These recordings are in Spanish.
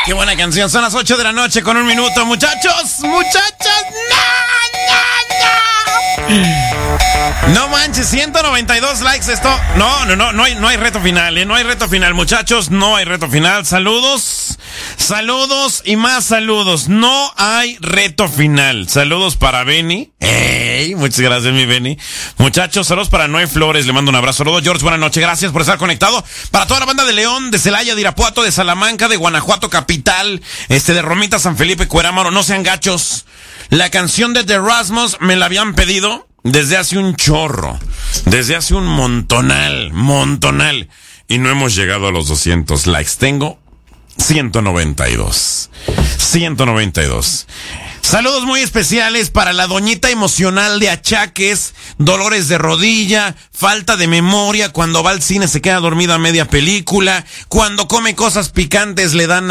Qué buena canción. Son las 8 de la noche con 1 minuto, muchachos. Muchachos, no manches, 192 likes esto. No hay reto final, no hay reto final, muchachos, no hay reto final. Saludos y más saludos. No hay reto final. Saludos para Benny. Muchas gracias, mi Benny. Muchachos, saludos para Noé Flores, le mando un abrazo. Saludos, George, buenas noches, gracias por estar conectado. Para toda la banda de León, de Celaya, de Irapuato, de Salamanca, de Guanajuato capital, de Romita, San Felipe, Cuerámaro, no sean gachos. La canción de The Rasmus me la habían pedido desde hace un chorro, desde hace un montonal, y no hemos llegado a los 200 likes. Tengo 192. Saludos muy especiales para la doñita emocional de achaques, dolores de rodilla, falta de memoria, cuando va al cine se queda dormida a media película, cuando come cosas picantes le dan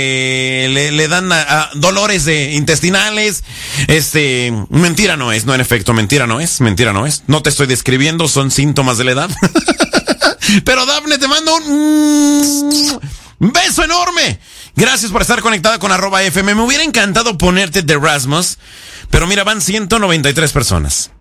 dolores intestinales. Mentira no es, en efecto, mentira no es. No te estoy describiendo, son síntomas de la edad. Pero Dafne, te mando un beso enorme. Gracias por estar conectada con @FM. Me hubiera encantado ponerte The Rasmus, pero mira, van 193 personas.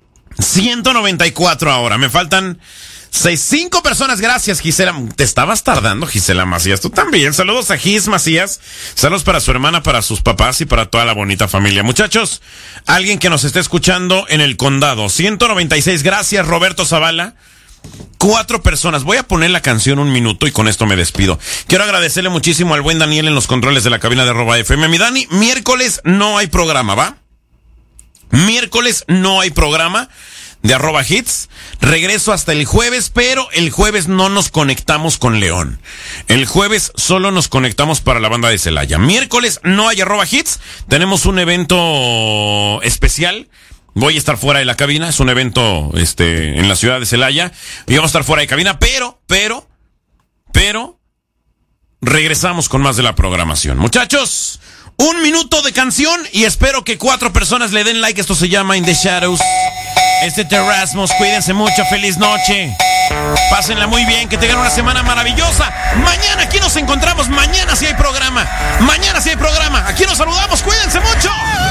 194 ahora. Me faltan 5 personas. Gracias, Gisela. Te estabas tardando, Gisela Macías. Tú también. Saludos a Gis Macías. Saludos para su hermana, para sus papás y para toda la bonita familia. Muchachos, alguien que nos esté escuchando en el condado. 196. Gracias, Roberto Zavala. 4 personas. Voy a poner la canción 1 minuto y con esto me despido. Quiero agradecerle muchísimo al buen Daniel en los controles de la cabina de @FM. Mi Dani, miércoles no hay programa, ¿va? Miércoles no hay programa de @hits. Regreso hasta el jueves, pero el jueves no nos conectamos con León. El jueves solo nos conectamos para la banda de Celaya. Miércoles no hay @hits. Tenemos un evento especial. Voy a estar fuera de la cabina, es un evento en la ciudad de Celaya, y vamos a estar fuera de cabina, pero regresamos con más de la programación. Muchachos, 1 minuto de canción y espero que 4 personas le den like. Esto se llama In the Shadows. The Rasmus, cuídense mucho, feliz noche. Pásenla muy bien, que tengan una semana maravillosa. Mañana aquí nos encontramos, mañana sí hay programa. Aquí nos saludamos, cuídense mucho.